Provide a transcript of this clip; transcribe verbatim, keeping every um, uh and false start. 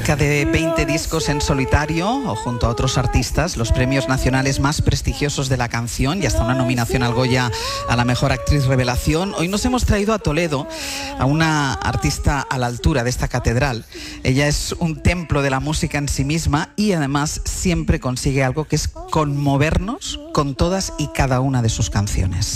Cerca de veinte discos en solitario o junto a otros artistas, los premios nacionales más prestigiosos de la canción y hasta una nominación al Goya a la mejor actriz revelación. Hoy nos hemos traído a Toledo a una artista a la altura de esta catedral. Ella es un templo de la música en sí misma y además siempre consigue algo que es conmovernos con todas y cada una de sus canciones.